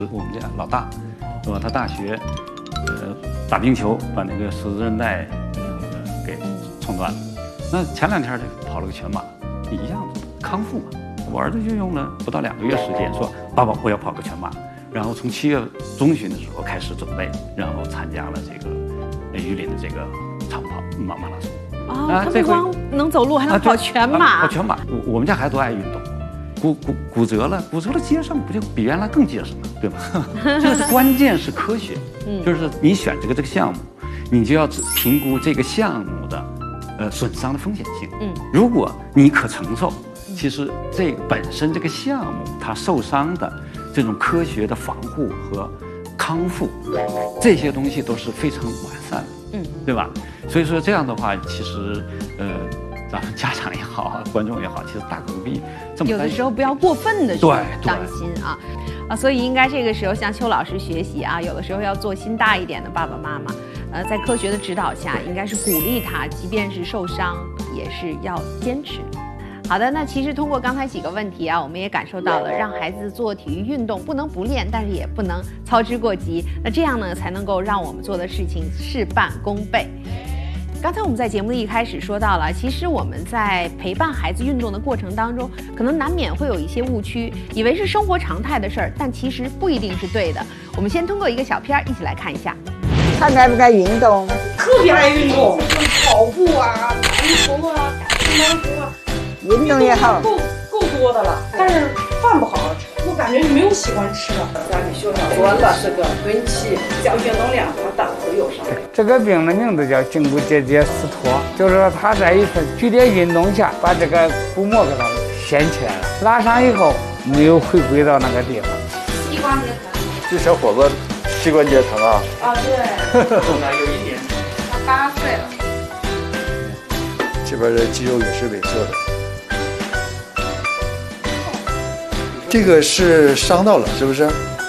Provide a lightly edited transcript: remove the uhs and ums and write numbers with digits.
我们家老大，是吧？他大学，打冰球把那个十字韧带给冲断了。那前2天就跑了个全马，一样康复嘛。我儿子就用了不到2个月时间，说爸爸我要跑个全马，然后从7月中旬的时候开始准备，然后参加了这个榆林的这个长跑马拉松。 他不光能走路，还能跑全马。 跑全马，我们家孩子都爱运动。骨折了接上不就比原来更结实吗？对吧？就是关键是科学，就是你选这个项目，你就要评估这个项目的损伤的风险性。如果你可承受，其实这个本身这个项目它受伤的这种科学的防护和康复，这些东西都是非常完善的，对吧？所以说这样的话，其实咱们家长也好，观众也好，其实大可不必这么担心。 有的时候不要过分的去担心啊，所以应该这个时候向邱老师学习啊，有的时候要做心大一点的爸爸妈妈，在科学的指导下，应该是鼓励他，即便是受伤，也是要坚持。好的，那其实通过刚才几个问题啊，我们也感受到了，让孩子做体育运动不能不练，但是也不能操之过急。那这样呢，才能够让我们做的事情事半功倍。刚才我们在节目的一开始说到了，其实我们在陪伴孩子运动的过程当中，可能难免会有一些误区，以为是生活常态的事儿，但其实不一定是对的。我们先通过一个小片一起来看一下。 他爱不爱运动？ 特别爱运动，跑步啊、打篮球啊、乒乓球啊， 运动也好， 够多的了。但是饭不好好吃，我感觉没有喜欢吃的。 咱们学校说了是个顿期，叫运动量他档次有上。 这个病的名字叫胫骨结节撕脱，就是说他在一次剧烈运动下把这个骨膜给它掀起来了，拉伤以后没有回归到那个地方。 膝关节疼， 这小伙子膝关节疼啊？ 啊，对， 有一点。 他8岁了。 这边的肌肉也是萎缩的。这个是伤到了，是不是？